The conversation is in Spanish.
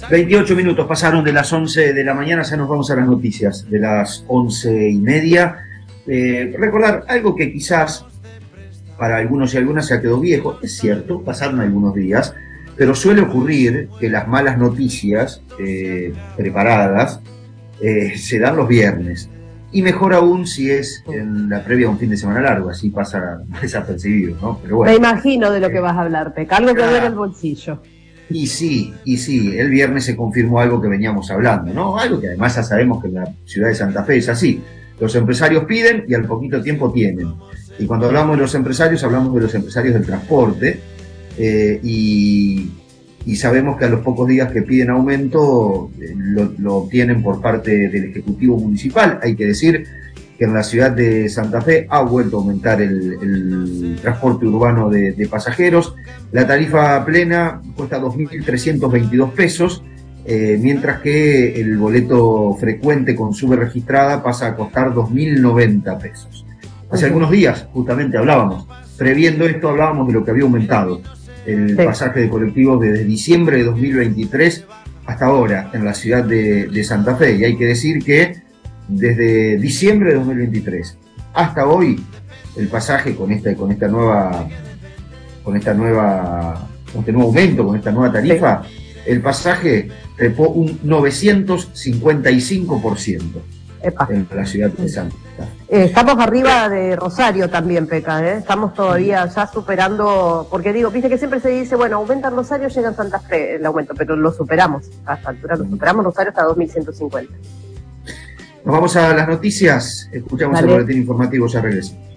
28 minutos pasaron de las 11 de la mañana, ya nos vamos a las noticias de las 11:30. Recordar algo que quizás para algunos y algunas se ha quedado viejo, es cierto, pasaron algunos días, pero suele ocurrir que las malas noticias preparadas se dan los viernes. Y mejor aún si es en la previa a un fin de semana largo, así pasa desapercibido, ¿no? Pero bueno. Me imagino de lo que vas a hablar, Peca, algo que duele el bolsillo. Y sí, el viernes se confirmó algo que veníamos hablando, ¿no? Algo que además ya sabemos que en la ciudad de Santa Fe es así. Los empresarios piden y al poquito tiempo tienen. Y cuando hablamos de los empresarios, hablamos de los empresarios del transporte, y sabemos que a los pocos días que piden aumento lo obtienen por parte del Ejecutivo Municipal. Hay que decir que en la ciudad de Santa Fe ha vuelto a aumentar el transporte urbano de pasajeros. La tarifa plena cuesta 2.322 pesos, mientras que el boleto frecuente con sube registrada pasa a costar 2.090 pesos. Hace algunos días justamente previendo esto hablábamos de lo que había aumentado el pasaje de colectivos desde diciembre de 2023 hasta ahora en la ciudad de Santa Fe. Y hay que decir que desde diciembre de 2023 hasta hoy, el pasaje con este nuevo aumento, con esta nueva tarifa, el pasaje trepó un 955% en la ciudad de Santa Fe. Estamos arriba de Rosario también, Peca, ¿eh? Estamos todavía ya superando, porque viste que siempre se dice, bueno, aumenta en Rosario, llega en Santa Fe el aumento, pero lo superamos, a esta altura lo superamos, Rosario hasta 2.150. Nos vamos a las noticias, escuchamos el boletín informativo, ya regreso.